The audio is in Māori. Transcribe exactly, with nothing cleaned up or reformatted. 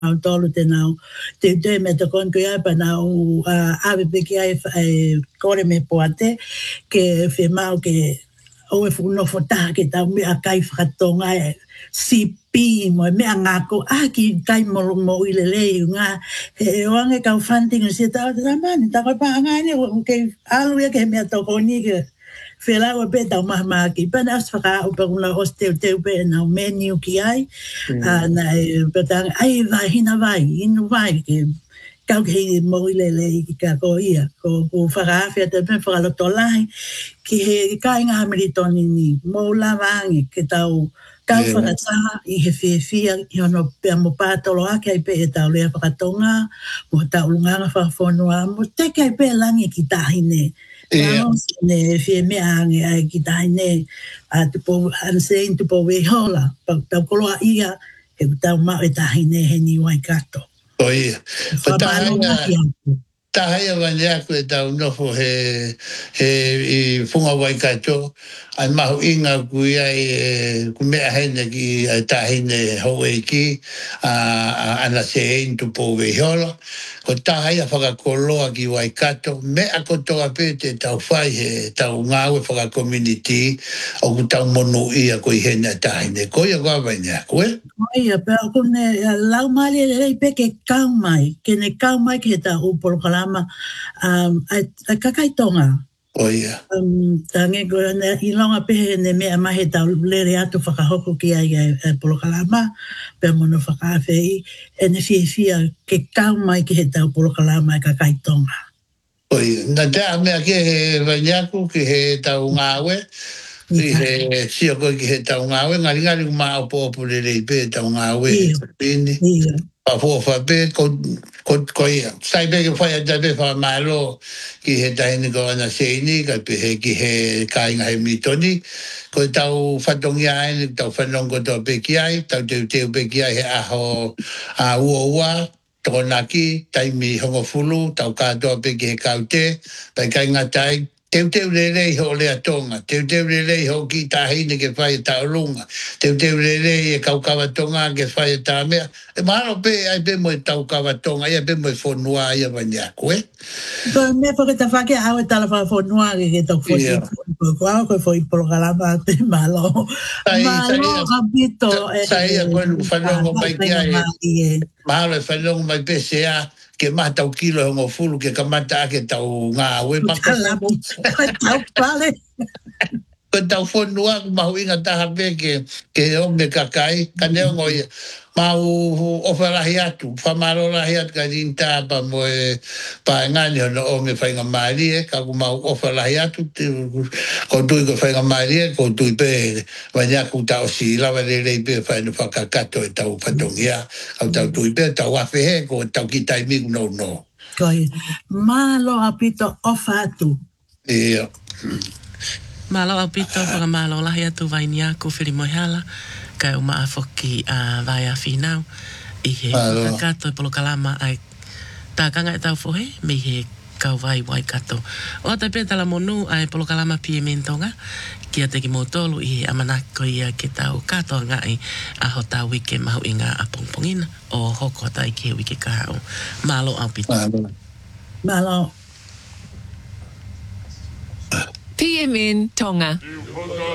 au tolu te nau, te te me te kon kia pa nau ave pe kia e kore me poate, ke fe mau ke o e funo fota ke tau me a kai whakatonga e si pi mo me a ngako, a ki kai mo mo i le le nga, e oange kau whanting o si tau te tamani, tau kai pa ngai ni, ke alu ia ke me a toko ni ke, Fela o pe tau maha ki pana as whaka o pa una hostel teu pe na menu ki ai na e petang ai vai hina vai inu vai ki kau ki mo i le le ki ka ko ia ko ko whaka awhia te pe whaka loto lai ki he kai ngā meritoni ni mo la vangi ki tau kau whaka taha i he whia whia i ono pe mo pātolo ake ai pe e tau lea whakatonga mo tau lunganga whakafonua mo teke ai pe langi ki tahine Vamos, ne fie me ange ai ki tai ne a te po an sein te po we hola pa ta koloa ia e ta ma e tai ne he ni wai kato. Oi. Pa ta ta ia vania ko e tau nofo he he i funga wai kato ai mahu inga ku ia e ku mea hene ki ta hine ho e ki a ana sein te po we hola. Ko taha ia whakakoloa ki Waikato, me a kotoa pe te tau whai he tau ngāwe whakakomuniti o ku tau mono ia ko i hena tahine. Ko ia kua wainea, koe? Ko ia, pero ko ne lau mali e rei pe ke kau mai, ke ne kau mai ke he tau uporo kalama a kakaitonga. O ia. Um, tange ko ne i longa pe ne mea mahe tau lere atu whakahoko ki ai e polo kalama, pe mono whakawhei, e ne fia fia ke kau mai ki he tau polo kalama e kakaitonga. Oi, na tea mea ke he Vainiaku, ki he tau ngāwe, ki he sia koe ki he tau ngāwe, ngari ngari kuma au pōpu le rei pe tau ngāwe, pini. Ia. Pa fōwha pe, ko, ko, ko ia. Sai pe ke whai a tape wha maelo ki he tahini ko ana seini, ka pe he ki he kāinga he mitoni, ko tau whatongi ai, tau whanongo tō pe ki ai, tau teu teu pe ki ai he aho a ua ua, tō naki, taimi hongo fulu, tau kātoa pe ki he kaute, pai kai ngatai, teu teu le rei ho lea tonga, teu teu le rei ho ki tahini ke whai tau lunga, teu teu le rei e kau kawa tonga ke whai tā mea, e mahalo pe ai pe mo e tau kawa tonga, ai pe mo e whonua ai a wanya koe. Ko me po ke ta whake au e tala wha whonua ke tau whoi ko au koe whoi polokalama te malo. Malo kapito. Sai a koe whanongo mai ki ai, mahalo e whanongo mai pe sea, ke maha tau kilo hongo fulu ke kamata ake tau ngā awe makalamu. Tau pale. Ko tau whonua mahu inga taha pe ke ke onge kakai, ka neo ngoi mau ofarahi atu, whamaro rahi atu ka rinta pa mo e pa ngani hono onge whainga maari e, ka ku mau ofarahi atu, ko tui ko whainga maari e, ko tui pe wanyaku tau si lawa re rei pe whainu whakakato e tau whatongia, au tau tui pe tau wafe he, ko tau ki tai miku no no. Koi, malo apito ofa atu. Ia. Malo apito whaka malo lahi atu Vainiaku whiri moihala, kai o maa whoki a vai a whinau, i he whakakato e polo kalama ai tākanga e tau whohe, me he kau vai Waikato. O te pētala monu ai polo kalama pie mentonga, kia te ki mōtolu i he amanako ia ke tau katoa ngai a ho tau wike mahu i ngā apongpongina, o hoko tai ki he wike kahau. Malo apito. Malo. Malo. P M N Tonga.